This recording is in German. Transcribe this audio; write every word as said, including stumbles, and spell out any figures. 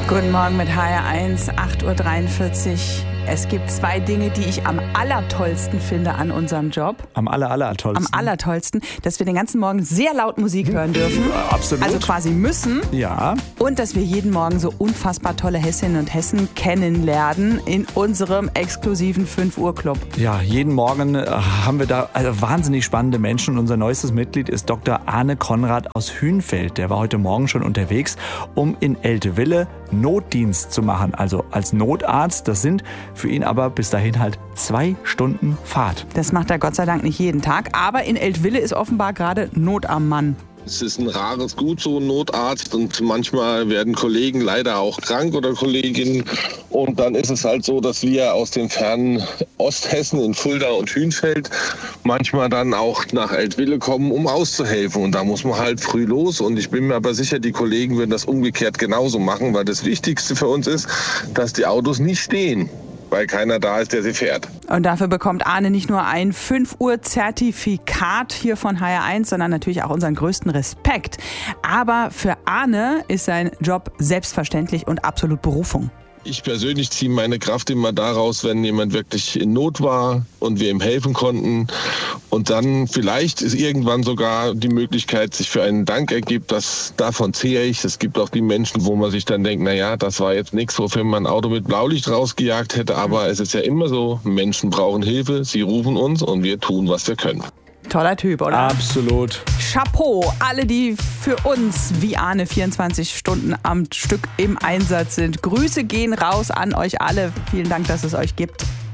Guten Morgen mit H R eins, acht Uhr dreiundvierzig. Es gibt zwei Dinge, die ich am allertollsten finde an unserem Job. Am aller, allertollsten? Am allertollsten, dass wir den ganzen Morgen sehr laut Musik hören dürfen. Ja, absolut. Also quasi müssen. Ja. Und dass wir jeden Morgen so unfassbar tolle Hessinnen und Hessen kennenlernen in unserem exklusiven fünf Uhr Club. Ja, jeden Morgen haben wir da also wahnsinnig spannende Menschen. Und unser neuestes Mitglied ist Doktor Arne Konrad aus Hünfeld. Der war heute Morgen schon unterwegs, um in Eltville Notdienst zu machen. Also als Notarzt. Das sind für ihn aber bis dahin halt zwei Stunden Fahrt. Das macht er Gott sei Dank nicht jeden Tag. Aber in Eltville ist offenbar gerade Not am Mann. Es ist ein rares Gut, so ein Notarzt, und manchmal werden Kollegen leider auch krank oder Kolleginnen, und dann ist es halt so, dass wir aus dem fernen Osthessen in Fulda und Hünfeld manchmal dann auch nach Eltville kommen, um auszuhelfen, und da muss man halt früh los, und ich bin mir aber sicher, die Kollegen würden das umgekehrt genauso machen, weil das Wichtigste für uns ist, dass die Autos nicht stehen, weil keiner da ist, der sie fährt. Und dafür bekommt Arne nicht nur ein fünf Uhr Zertifikat hier von H R eins, sondern natürlich auch unseren größten Respekt. Aber für Arne ist sein Job selbstverständlich und absolut Berufung. Ich persönlich ziehe meine Kraft immer daraus, wenn jemand wirklich in Not war und wir ihm helfen konnten. Und dann vielleicht ist irgendwann sogar die Möglichkeit, sich für einen Dank ergibt. Das, davon zehre ich. Es gibt auch die Menschen, wo man sich dann denkt, na ja, das war jetzt nichts, wofür man ein Auto mit Blaulicht rausgejagt hätte. Aber es ist ja immer so, Menschen brauchen Hilfe, sie rufen uns und wir tun, was wir können. Toller Typ, oder? Absolut. Chapeau, alle, die für uns wie Arne vierundzwanzig Stunden am Stück im Einsatz sind. Grüße gehen raus an euch alle. Vielen Dank, dass es euch gibt.